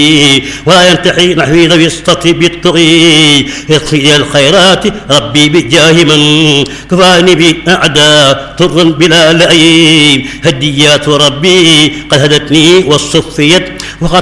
ولا ينتحي نحوي ذوي السطو بالطغي يطفي الخيرات ربي بجاه من كفاني بأعداء طر بلا لئيم هديات ربي قد هدتني والصفيت وقد